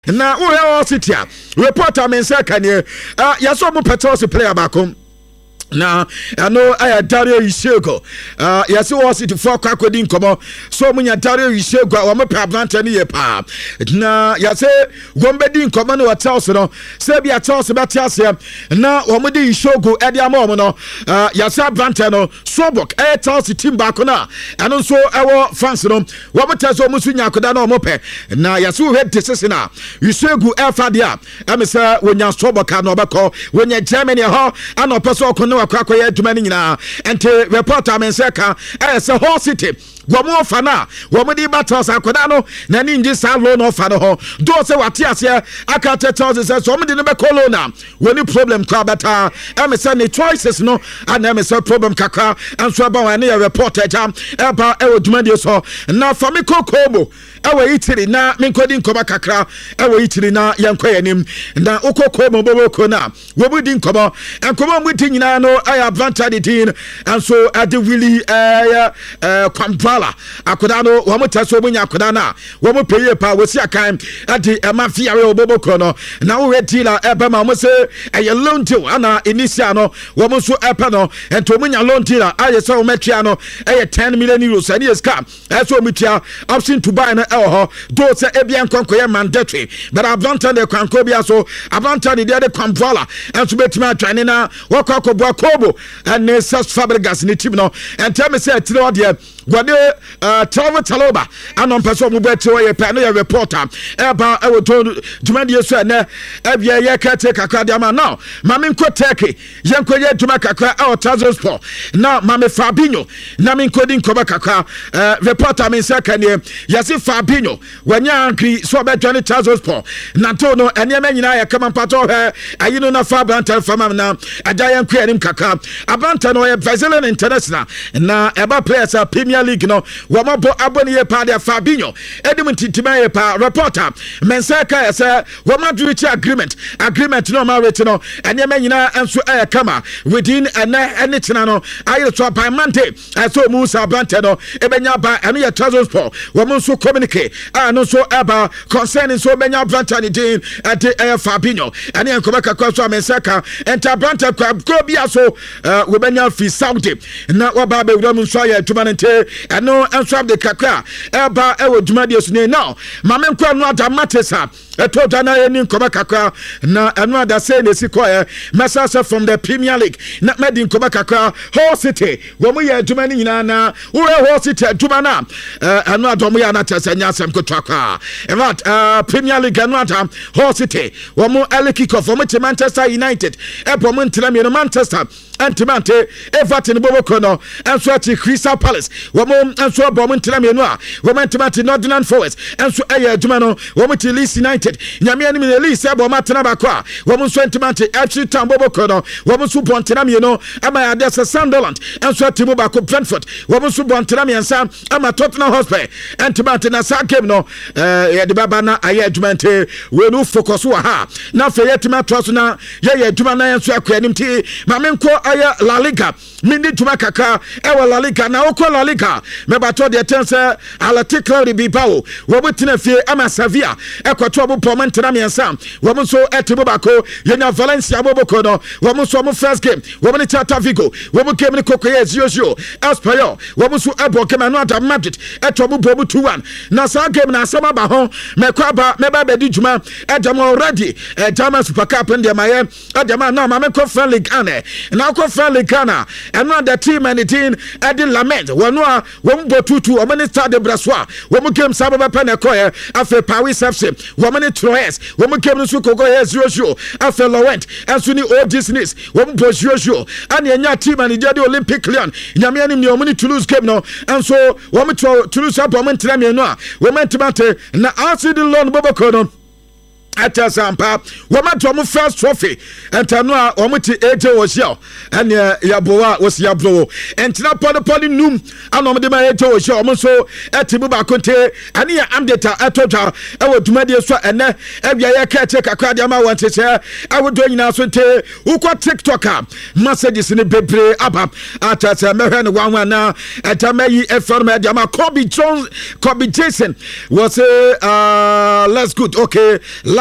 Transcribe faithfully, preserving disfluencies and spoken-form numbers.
na we all sit here reporter men say kan ye uh yaso mo petos player back na ano aya Dario Ishego uh yesi wo sit for kwakodi nkomo so munya Dario Ishego wo mo pa branta ne ye pa na yesi wo mbedi nkomo no hotel so no se bia hotel be tiase na wo mo di Ishego e dia mo no uh yesi branta no Sobok e hotel team back na ano so ewo fans no wo mo teso mo sunya akoda na wo mo pe na yesi wo head decision na Ishego e fa dia e me se wonya Sobok na obekọ wonya Germany ho ana opeso kono akwakoye aduma ni nyina ente reporter men seka eh se whole city womo fana womo di battles akoda no na ni ngi sa lo no fa no ho do se wate ase aka thirty se so mo di no be colona woni problem kwa beta em se ne choices no and em se problem kaka anso aba wa ne reporter jam eba e oduma di so na fa me kokobo ewe itiri na me nkodi nkoba kakra ewe itiri na yenkoyanim na okokobo boboko na wobu di nkoba enkoba mu di nyina no aya advantage din and so ade really eh eh kwambala akoda no wo mutaso obunya akoda na wo mo peye pa wo si akan ade e mafia we oboboko no na wo retila eba ma mo se eye loan deal ana initial no wo mo so epa no ento omunya loan deal aye se wo metua no eye ten million euros ani esca e so omutua option to buy na eh do se ebia nkonkoye mandatory but advantage de kwanko bia so advantage de de kwambala and so betima atwane na wo kwakobo kobo and ne sas Fabregas ni team no and tell me say tire de gwade uh travel taloba anon person mu beti we pe no reporter eba e woto dwumade so na ebia ye kete kakra de ama now mame nko take yenkoye dwuma kakra e o Transport now mame Fabinho na me nkodi nkoba kakra uh, reporter me say kan ye yesi Fabinho wanya ankri so be twenty Transport na to no ene ma nyina ya kama pato he ayino na Fabanta fama na ajaye nkwa nim kakra abanta no ye Brazilian international na eba players a Premier League no wama bo aboni ye pa de Fabinho edim titima ye pa reporter mensaka ye say wama do reach agreement agreement no ma rete no ene ma nyina enso e kama within ene ene tina no ayi so by Monday so Musa Bante no ebenya ba ene ye Transport wama so communicate ah no so eba concerning so benya Bante ni din ade e Fabinho ene enkoba kakwa so mensaka enta Bante kwa go bia so we benya fi Saudi na waba be wura mu so ya tumanente eno enso de kakra eba e wo dwuma de sune now mame nkwa no ada matesa eto dana eni nkoma kakra na eno ada say ne sikoye mesasa from the Premier League na medi nkoma kakra Hull City wo mu ya dwuma ni nyina na wo Hull City dwuma na eno ada mo ya na tesa nya asem kotwakwa right uh Premier League eno ada Hull City wo mu early kick off wo mu Manchester United e bo mu ntira mi no Manchester Antimante Everton Boboko no enso ati Crystal Palace wo mo enso bo mo ntira me no a wo Antimante Nottingham Forest enso eye adwuma no wo mo ti Leeds United nyame ani me Leeds e bo matena ba kwa wo mo enso Antimante Ipswich Town Boboko no wo mo so bo ntira me no ama ya Desa Sunderland enso ati mo ba ko Brentford wo mo so bo ntira me ensa ama Tottenham Hotspur Antimante na sa game no eh ye de baba na aye adwuma nte we no focus wa ha na fe yetima troso na ye ye adwuma na enso akwa nim ti ma me nko aya La Liga mini tuma kaka ewa La Liga na oko La Liga mebato de tense Athletic Club de Bilbao wo butina fie ama Sevilla ekwato obo pomentena miensa wo mo so etibo bako yenya Valencia boboko no wo mo so mo first game wo mo ni Celta Vigo wo mo game ni Kokoye zero zero Espanyol wo mo so ebo game no ada Madrid eto mo bobu two one na sa game na asama ba ho mekwa ba meba be di djuma edam already e German Super Cup ndi maye edam na ma me ko friendly Ghana na ko friendly Ghana another team and the team at the lament one wa one bo tutu o many start the braswa one game sababa penekoye afa Paris F C one many Troyes one game so Kokoye zero zero afa Laurent and so ni all business one bo zero zero and nya team and the Olympic Lyon nyame anim ni o many Toulouse game no and so one Toulouse up o many tram no a one meant na acid loan boboko no Ata sampa wama to mo first trophy entano a omo ti A J Oshio ene yabowa wosi yablo entina pode pode num ana omo de ma A J Oshio omo so etibu ba konte ane ya amdeta etotwa e wodumade so ene ebia ye ka che kakra de ma wante se e wodo nyina so nte ukọ TikToker messages ne bebre aba ata se mehwe ne wanwa na etama yi efro me de ma Kobe Jones Kobe Jason was uh let's good okay